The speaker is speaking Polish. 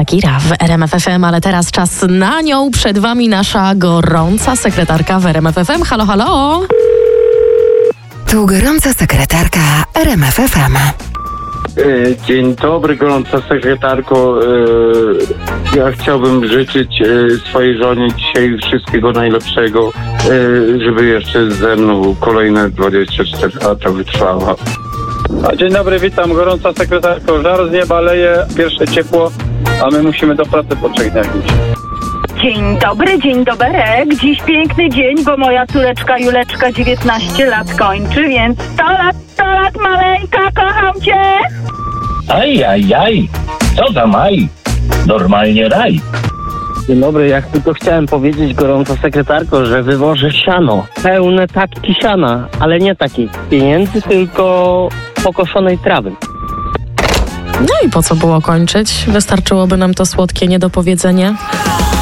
Shakira w RMF FM, ale teraz czas na nią. Przed wami nasza gorąca sekretarka w RMF FM. Halo, halo! Tu gorąca sekretarka RMF FM. Dzień dobry, gorąca sekretarko. Ja chciałbym życzyć swojej żonie dzisiaj wszystkiego najlepszego, żeby jeszcze ze mną kolejne 24 lata wytrwała. Dzień dobry, witam, gorąca sekretarko. Żar z nieba leje, pierwsze ciepło, a my musimy do pracy po 3 dniach iść. Dzień doberek. Dziś piękny dzień, bo moja córeczka Juleczka 19 lat kończy, więc 100 lat maleńka, kocham cię! Aj, co za maj? Normalnie raj. Dzień dobry, ja tylko chciałem powiedzieć, gorąca sekretarko, że wywożę siano. Pełne tacki siana, ale nie takich pieniędzy, tylko pokoszonej trawy. No i po co było kończyć? Wystarczyłoby nam to słodkie niedopowiedzenie.